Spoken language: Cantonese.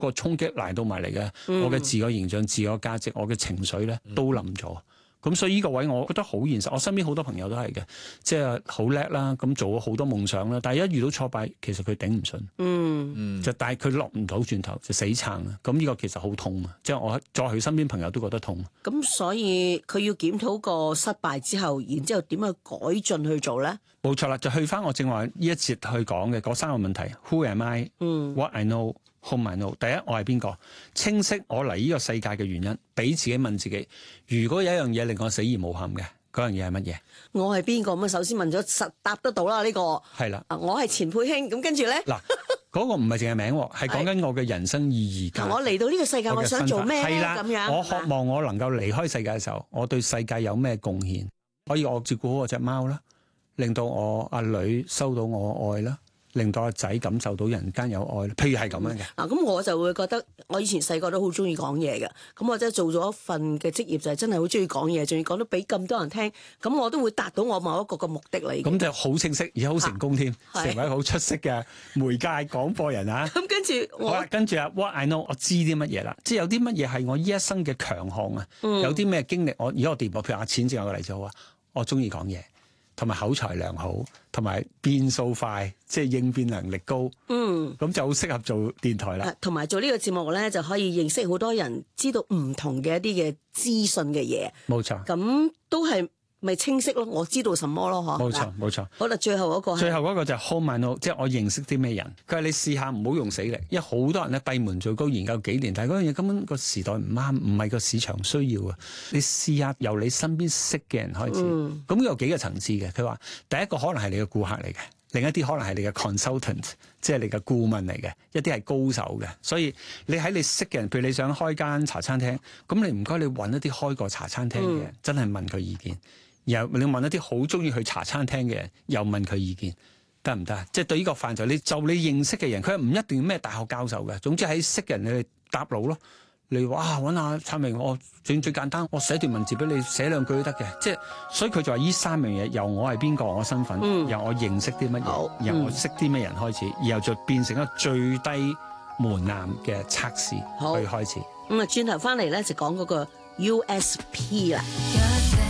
個衝擊嚟到埋嚟嘅，我嘅自我形象、自我價值、我嘅情緒咧都冧咗。咁所以呢個位我覺得好現實，我身邊好多朋友都係嘅，即係好叻啦，咁做咗好多夢想啦，但係一遇到挫敗，其實佢頂唔順，就但係佢落唔到轉頭就死撐啦。咁呢個其實好痛啊！即係我在佢身邊朋友都覺得痛。 咁所以佢要檢討個失敗之後，然之後點去改進去做咧？ 冇錯啦，就去翻我正話呢一節去講嘅嗰三個問題 ：Who am I？What I know？Whom I know？ 第一，我係邊個？清晰我嚟呢個世界嘅原因，俾自己問自己：如果有一樣嘢令我死而無憾嘅，嗰樣嘢係乜嘢？ 我係邊個？咁首先問咗實答得到啦，呢個係啦。 我係錢佩卿，咁跟住咧嗱， 嗰個唔係淨係名，係講緊我嘅人生意義。 我嚟到呢個世界，我想做咩咧？咁樣我渴望我能夠離開世界嘅時候，我對世界有咩貢獻？可以我照顧好我隻貓啦，令到我阿女收到我愛啦。令到阿仔感受到人間有愛，譬如係咁樣嘅。 咁我就會覺得，我以前細個都好中意講嘢嘅，咁我真係做咗一份嘅職業就係真係好中意講嘢，仲要講到俾咁多人聽，咁我都會達到我某一個嘅目的嚟。 咁就好清晰，而且好成功添，成為一個好出色嘅媒介廣播人啊！ 咁跟住好啦， 跟住What I know， 我知啲乜嘢啦？即係有啲乜嘢係我呢一生嘅強項啊？有啲咩經歷？而家我掂我，譬如阿錢正有個例子好啊，我中意講嘢。同埋口才良好，同埋變數快，即係應變能力高。咁就好適合做電台啦。 同埋做呢個節目咧，就可以認識好多人，知道唔同嘅一啲嘅資訊嘅嘢。 冇錯。 咁都係咪清晰咯？我知道什麼咯？嗬。冇錯。好啦，最後嗰個就係 Whom I know， 即係我認識啲咩人。佢話你試下唔好用死力，因為好多人咧閉門造車研究幾年，但係嗰樣嘢根本個時代唔啱，唔係個市場需要啊。你試下由你身邊識嘅人開始。咁有幾個層次嘅。佢話第一個可能係你嘅顧客嚟嘅，另一啲可能係你嘅 consultant， 即係你嘅顧問嚟嘅，一啲係高手嘅。所以你喺你識嘅人，譬如你想開間茶餐廳，咁你唔該你揾一啲開過茶餐廳嘅人，真係問佢意見。然後你問一啲好中意去茶餐廳嘅人，又問佢意見，得唔得？即係對呢個範疇，你就你認識嘅人，佢唔一定要咩大學教授嘅，總之喺識嘅人你哋搭路咯。你話揾下燦明，我最簡單，我寫段文字俾你寫兩句都得嘅。即係所以佢就話呢三樣嘢，由我係邊個，我身份，由我認識啲乜嘢，由我識啲咩人開始，然後就變成一個最低門檻嘅測試去開始。 咁轉頭翻嚟咧就講嗰個 USP 啦。